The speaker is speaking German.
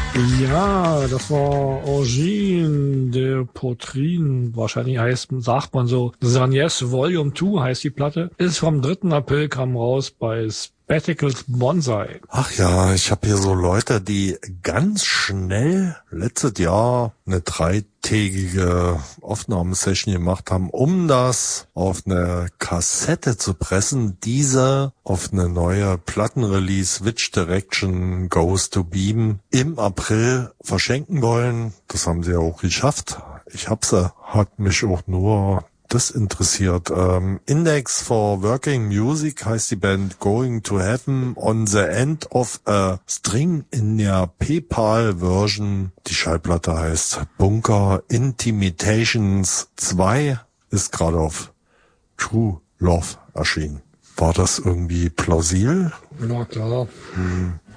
Ja, das war Origine de Poitrine. Wahrscheinlich sagt man so. Sagnes Volume 2 heißt die Platte. Ist vom 3. April, kam raus bei Spectacles Bonsai. Ach ja, ich habe hier so Leute, die ganz schnell letztes Jahr eine 3-tägige Aufnahmesession gemacht haben, um das auf eine Kassette zu pressen, diese auf eine neue Plattenrelease Which Direction Goes to Beam im April verschenken wollen. Das haben sie ja auch geschafft. Ich hab's, hat mich auch nur das interessiert. Index for Working Music heißt die Band, Going to Heaven on the End of a String in der PayPal-Version. Die Schallplatte heißt Bunker Intimidations 2, ist gerade auf True Love erschienen. War das irgendwie plausibel? Na klar.